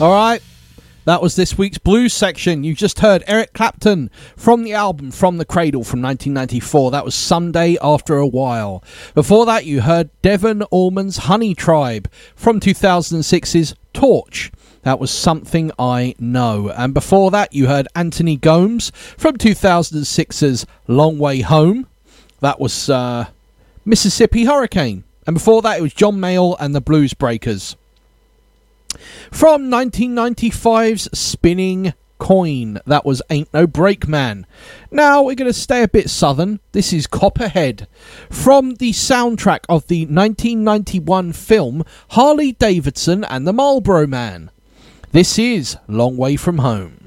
All right. That was this week's blues section. You just heard Eric Clapton from the album From the Cradle from 1994. That was Sunday After a While. Before that, you heard Devon Allman's Honey Tribe from 2006's Torch. That was Something I Know. And before that, you heard Anthony Gomes from 2006's Long Way Home. That was Mississippi Hurricane. And before that, it was John Mayall and the Blues Breakers. From 1995's Spinning Coin, that was Ain't No Break Man. Now we're going to stay a bit southern. This is Copperhead from the soundtrack of the 1991 film Harley Davidson and the Marlboro Man. This is Long Way From Home.